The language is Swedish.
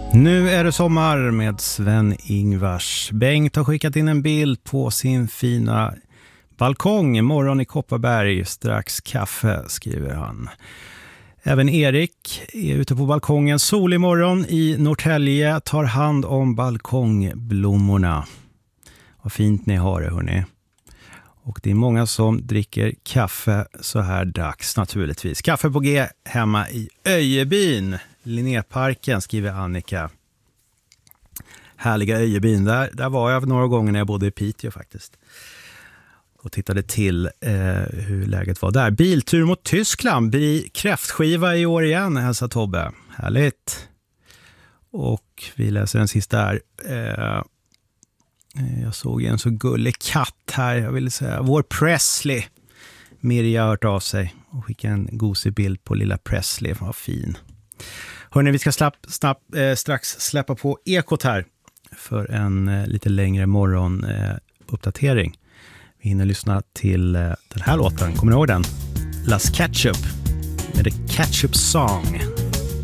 Nu är det sommar med Sven-Ingvars. Bengt har skickat in en bild på sin fina balkong. Morgon i Kopparberg, strax kaffe, skriver han. Även Erik är ute på balkongen. Solig morgon i Norrtälje, tar hand om balkongblommorna. Vad fint ni har det, hörni. Och det är många som dricker kaffe så här dags naturligtvis. Kaffe på G hemma i Öjebyn. Linnéparken, skriver Annika. Härliga Öjebyn. Där var jag några gånger när jag bodde i Piteå faktiskt. Och tittade till hur läget var där. Biltur mot Tyskland. Blir kräftskiva i år igen, hälsar Tobbe. Härligt. Och vi läser den sista här. Jag såg en så gullig katt här. Jag ville säga vår Presley. Mirja har hört av sig och skickade en gosig bild på lilla Presley. Vad fin. Hörrni, vi ska strax släppa på ekot här för en lite längre morgonuppdatering. Vi hinner lyssna till den här låten. Kommer ni ihåg den? Las Ketchup med The Ketchup Song.